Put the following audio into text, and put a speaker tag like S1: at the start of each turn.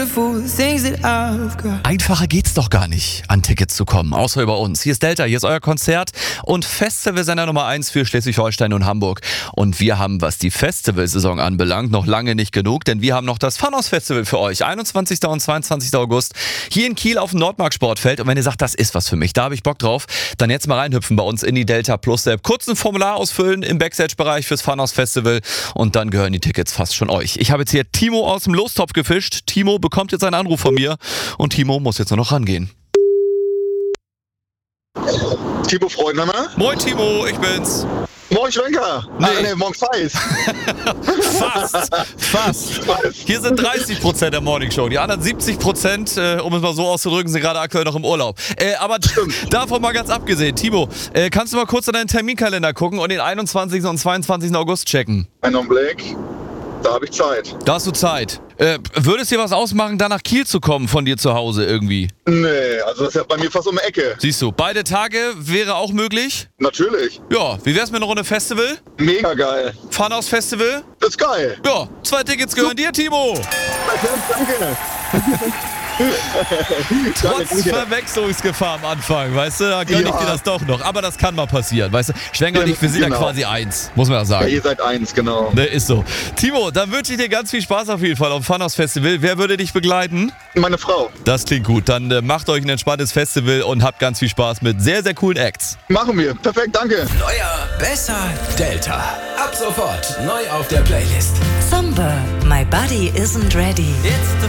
S1: Einfacher geht's doch gar nicht, an Tickets zu kommen, außer über uns. Hier ist Delta, hier ist euer Konzert und Festivalsender Nummer 1 für Schleswig-Holstein und Hamburg. Und wir haben, was die Festivalsaison anbelangt, noch lange nicht genug, denn wir haben noch das Funhouse-Festival für euch. 21. und 22. August hier in Kiel auf dem Nordmark-Sportfeld. Und wenn ihr sagt, das ist was für mich, da habe ich Bock drauf, dann jetzt mal reinhüpfen bei uns in die Delta Plus App. Kurz ein Formular ausfüllen im Backstage-Bereich fürs Funhouse-Festival und dann gehören die Tickets fast schon euch. Ich habe jetzt hier Timo aus dem Lostopf gefischt. Timo bekommt jetzt einen Anruf von mir und Timo muss jetzt nur noch rangehen.
S2: Timo Freundhammer?
S1: Moin Timo, ich bin's.
S2: Moin Schwenker. Nee, morgen Feist.
S1: Fast. Hier sind 30% der Morning Show. Die anderen 70%, um es mal so auszudrücken, sind gerade aktuell noch im Urlaub. Aber davon mal ganz abgesehen. Timo, kannst du mal kurz in deinen Terminkalender gucken und den 21. und 22. August checken?
S2: Einen Augenblick. Da habe ich Zeit.
S1: Da hast du Zeit. Würde es dir was ausmachen, da nach Kiel zu kommen von dir zu Hause irgendwie?
S2: Nee, also das ist ja bei mir fast um die Ecke.
S1: Siehst du, beide Tage wäre auch möglich?
S2: Natürlich.
S1: Ja, wie wär's mit einer Runde Festival?
S2: Mega geil.
S1: Funhouse Festival?
S2: Das ist geil.
S1: Ja, 2 Tickets gehören dir, Timo.
S2: Danke.
S1: Trotz Verwechslungsgefahr am Anfang, weißt du, da gönn ich dir das doch noch. Aber das kann mal passieren, weißt du. Schwenger und ich, wir sind ja quasi eins, muss man ja sagen.
S2: Ja, ihr seid eins, genau.
S1: Ne, ist so. Timo, dann wünsche ich dir ganz viel Spaß auf jeden Fall auf dem Funhouse Festival. Wer würde dich begleiten?
S2: Meine Frau.
S1: Das klingt gut. Dann macht euch ein entspanntes Festival und habt ganz viel Spaß mit sehr, sehr coolen Acts.
S2: Machen wir. Perfekt, danke.
S3: Neuer, besser, Delta. Ab sofort neu auf der Playlist.
S4: Somber, My Body Isn't Ready.
S3: It's the